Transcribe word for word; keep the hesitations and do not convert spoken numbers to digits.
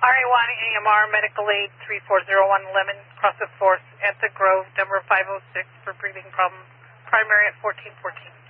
A one A M R Medical Aid three four zero one Lemon, Crossed Forest, Anta Grove, number five oh six for breathing problems, primary at fourteen fourteen.